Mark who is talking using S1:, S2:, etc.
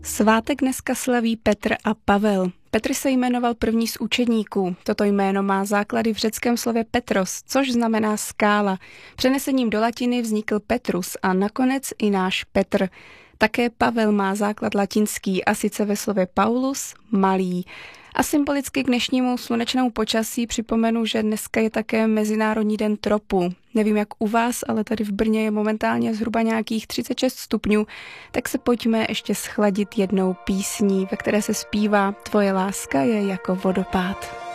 S1: Svátek dneska slaví Petr a Pavel. Petr se jmenoval první z učedníků. Toto jméno má základy v řeckém slově Petros, což znamená skála. Přenesením do latiny vznikl Petrus a nakonec i náš Petr. Také Pavel má základ latinský, a sice ve slově Paulus, malý. A symbolicky k dnešnímu slunečnému počasí připomenu, že dneska je také Mezinárodní den tropu. Nevím jak u vás, ale tady v Brně je momentálně zhruba nějakých 36 stupňů, tak se pojďme ještě schladit jednou písní, ve které se zpívá Tvoje láska je jako vodopád.